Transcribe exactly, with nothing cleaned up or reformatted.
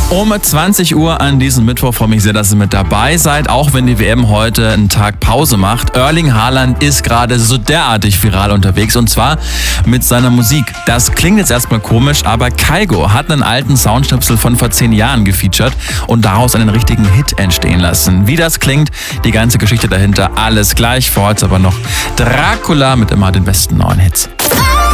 Um zwanzig Uhr an diesem Mittwoch freue mich sehr, dass ihr mit dabei seid, auch wenn die W M heute einen Tag Pause macht. Erling Haaland ist gerade so derartig viral unterwegs und zwar mit seiner Musik. Das klingt jetzt erstmal komisch, aber Kygo hat einen alten Soundschnipsel von vor zehn Jahren gefeatured und daraus einen richtigen Hit entstehen lassen. Wie das klingt, die ganze Geschichte dahinter, alles gleich. Vor heute aber noch Dracula mit immer den besten neuen Hits.